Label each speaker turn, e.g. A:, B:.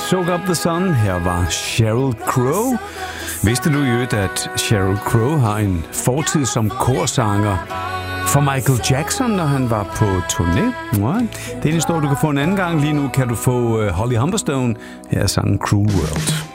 A: Soak Up the Sun. Her var Sheryl Crow. Vidste du jo, at Sheryl Crow har en fortid som korsanger for Michael Jackson, når han var på turné? Ja, det er en historie, du kan få en anden gang. Lige nu kan du få Holly Humberstone. Her er sangen Cruel World.